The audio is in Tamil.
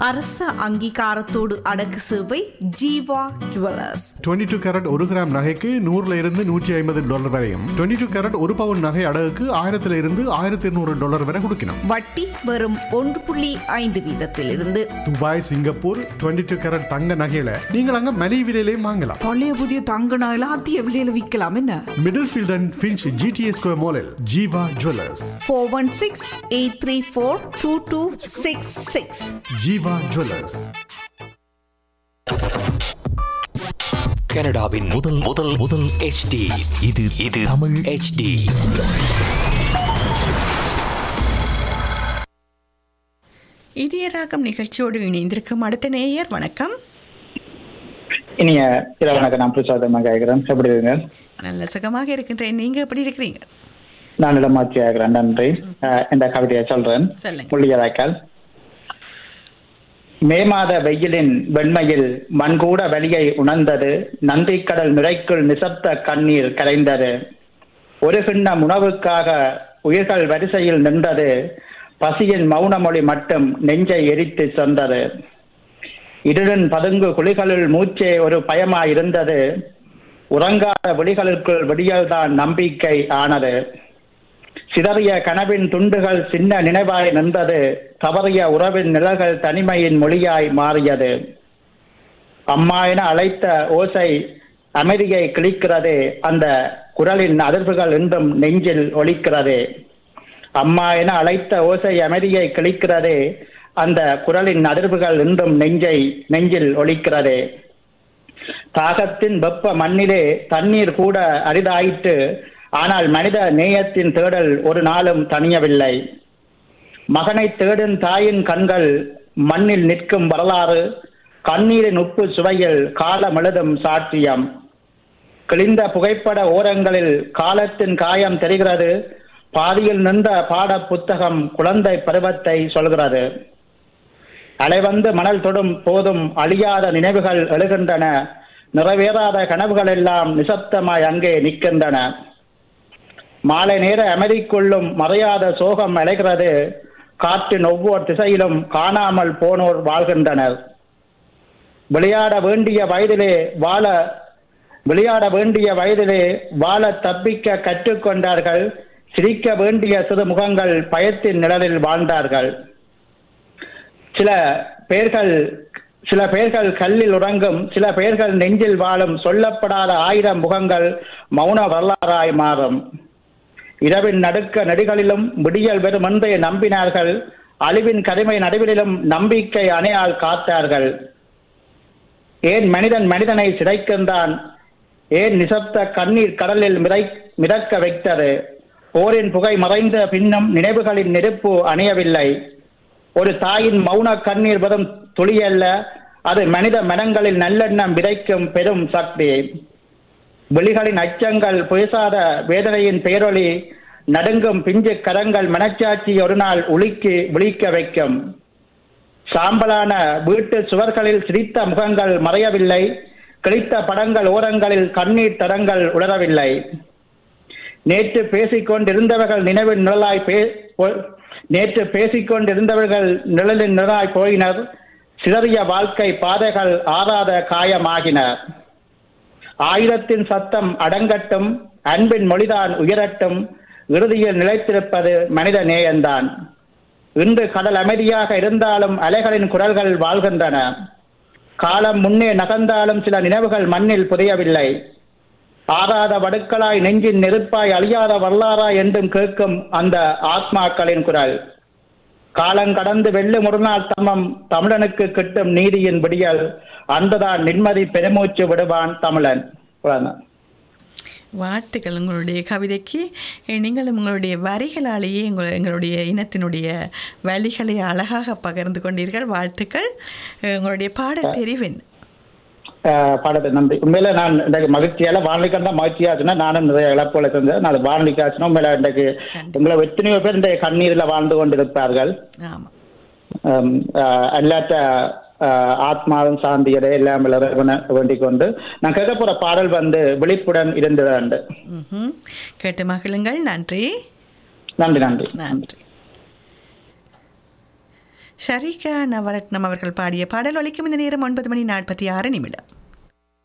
அரச அங்கீகாரத்தோடு அடக்கு சேவை ஜீவா ஜுவல்லர்ஸ். 22 கேரட் 1 கிராம் நகைக்கு 100 இருந்து $150 வரையும், 22 கேரட் 1 பவுன் நகை அடகுக்கு 1000 இருந்து $1200 வரை கொடுக்கணும். வட்டி வெறும் 1.5% துபாய், சிங்கப்பூர் 22 கேரட் தங்க நகையில நீங்கள் அங்க மலிவு விலையிலையும் வாங்கலாம். பழைய புதிய தங்க நகையில அதிக விலையில விற்கலாம். என்ன middle field and Finch GTA square மாலில் ஜீவா ஜுவல்லர்ஸ். 416-834-2266. ஜீவா ஜுவல்லர்ஸ். கனடாவின் முதல் முதல் முதல் HD. இது தமிழ் HD. இதய ராகம் நிகழ்ச்சியோடு இணைந்திருக்கும் அடுத்த நேயர். வணக்கம். இனிய வணக்கம். நான் பிரசாதமாக கேட்கிறேன். எப்படி இருங்க? நல்ல சுகமாக இருக்கின்றேன். நீங்க எப்படி இருக்கிறீங்க? நான் இடமாற்றி ஆகிறேன். நன்றி. இந்த கவிதையை சொல்றேன். முள்ளியதாக்கால். மே மாத வெயிலின் வெண்மையில் மண்கூட வலியை உணர்ந்தது. நந்திக்கடல் நுரைக்குள் நிசப்த கண்ணீர் கரைந்தது. ஒரு கிண்ணம் உணவுக்காக உயிர்கள் வரிசையில் நின்றது. பசியின் மௌன மொழி மட்டும் நெஞ்சை எரித்து சொன்னது. இருளின் பதுங்கு குழிகளுள் மூச்சே ஒரு பயமாயிருந்தது. உறங்காத விழிகளுக்குள் விடியல்தான் நம்பிக்கை ஆனது. சிதறிய கனவின் துண்டுகள் சின்ன நினைவாய் நின்றது. தவறிய உறவின் நிழல்கள் தனிமையின் மொழியாய் மாறியது. அம்மா என அழைத்த ஓசை அமைதியை கிழிக்கிறது. அந்த குரலின் அதிர்வுகள் இன்றும் நெஞ்சில் ஒலிக்கிறது. அம்மா என அழைத்த ஓசை அமைதியை கிழிக்கிறது. அந்த குரலின் அதிர்வுகள் இன்றும் நெஞ்சில் ஒலிக்கிறது. தாகத்தின் வெப்ப மண்ணிலே தண்ணீர் கூட அரிதாயிற்று. ஆனால் மனித நேயத்தின் தேடல் ஒரு நாளும் தணியவில்லை. மகனை தேடும் தாயின் கண்கள் மண்ணில் நிற்கும் வரலாறு. கண்ணீரின் உப்பு சுவையில் காலம் எழுதும் சாட்சியம். கிழிந்த புகைப்பட ஓரங்களில் காலத்தின் காயம் தெரிகிறது. பாதியில் நின்ற பாட புத்தகம் குழந்தை பருவத்தை சொல்கிறது. அலைவந்து மணல் தொடும் போதும் அழியாத நினைவுகள் எழுகின்றன. நிறைவேறாத கனவுகள் எல்லாம் நிசப்தமாய் அங்கே நிற்கின்றன. மாலை நேர அமைதிக்குள்ளும் மறையாத சோகம் அலைகிறது. காற்றின் ஒவ்வொரு திசையிலும் காணாமல் போனோர் வாழ்கின்றனர். விளையாட வேண்டிய வயதிலே வாழ தப்பிக்க கற்றுக்கொண்டார்கள். சிரிக்க வேண்டிய சிறு முகங்கள் பயத்தின் நிழலில் வாழ்ந்தார்கள். சில பேர்கள் கல்லில் உறங்கும், சில பேர்கள் நெஞ்சில் வாழும். சொல்லப்படாத 1000 முகங்கள் மௌன வரலாறாய் மாறும். இரவின் நடுக்க நெடுகளிலும் விடியல் வெறும் என்பதை நம்பினார்கள். அழிவின் கருமை நடுவிலும் நம்பிக்கை அணையால் காத்தார்கள். ஏன் மனிதனை சிதைக்கின்றான்? ஏன் நிசப்த கண்ணீர் கடலில் மிதக்க வைத்தது? போரின் புகை மறைந்த பின்னும் நினைவுகளின் நெருப்பு அணையவில்லை. ஒரு தாயின் மௌன கண்ணீர் வெறும் துளியல்ல, அது மனித மனங்களில் நல்லெண்ணம் விதைக்கும் பெரும் சக்தி. விழிகளின் அச்சங்கள் பேசாத வேதனையின் பேரொளி. நடுங்கும் பிஞ்சு கரங்கள் மனச்சாட்சி ஒரு நாள் விழிக்க வைக்கும். சாம்பலான வீட்டு சுவர்களில் சிரித்த முகங்கள் மறையவில்லை. கிழித்த படங்கள் ஓரங்களில் கண்ணீர் தடங்கள் உணரவில்லை. நேற்று பேசிக்கொண்டிருந்தவர்கள் நினைவின் நிழலின் நிழலாய் போயினர். சிதறிய வாழ்க்கை பாதைகள் ஆறாத காயமாகின. 1000 சத்தம் அடங்கட்டும், அன்பின் மொழிதான் உயரட்டும். இறுதியில் நிலைத்திருப்பது மனித நேயந்தான். இன்று கடல் அமைதியாக இருந்தாலும் அலைகளின் குரல்கள் வாழ்கின்றன. காலம் முன்னே நகர்ந்தாலும் சில நினைவுகள் மண்ணில் புதையவில்லை. ஆறாத வடுக்களாய் நெஞ்சின் நெருப்பாய் அழியாத வரலாறாய் என்றும் கேட்கும் அந்த ஆத்மாக்களின் குரல். காலங்கடந்து வெள்ளும் ஒரு நாள் தமிழனுக்கு கிட்டும் நீதியின் விடியல். அன்றுதான் நிம்மதி பெருமூச்சு விடுவான் தமிழன். வாழ்த்துக்கள் உங்களுடைய கவிதைக்கு. நீங்களும் உங்களுடைய வரிகளாலேயே எங்களுடைய இனத்தினுடைய வழிகளை அழகாக பகிர்ந்து கொண்டீர்கள். வாழ்த்துக்கள். உங்களுடைய பாடல் தெரிவின் பாடத்தை நன்றி. உண்மையில நான் இன்றைக்கு மகிழ்ச்சியால வானொலிக்கான மகிழ்ச்சியாச்சுன்னா நானும் நிறைய இழப்புகளை செஞ்சேன். நான் வானொலிக்காச்சுன்னா உண்மையில இன்றைக்கு உங்களை எத்தனையோ பேர் இந்த கண்ணீரில் வாழ்ந்து கொண்டிருப்பார்கள். அல்லாட்ட ஆத்மாவும் சாந்தியதை எல்லாம் வேண்டிக் கொண்டு நான் கேட்க போற பாடல் விழிப்புடன் இருந்தது. கேட்டு மகிழுங்கள். நன்றி. நன்றி நன்றி நன்றி. ஷரிகா நவரத்னம் அவர்கள் பாடிய பாடல் ஒலிக்கும் இந்த நேரம் 9:46.